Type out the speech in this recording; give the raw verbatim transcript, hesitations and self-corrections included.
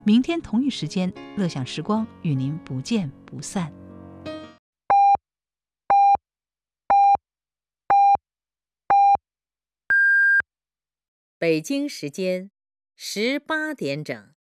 明天同一时间，乐享时光与您不见不散。 北京时间十八点整。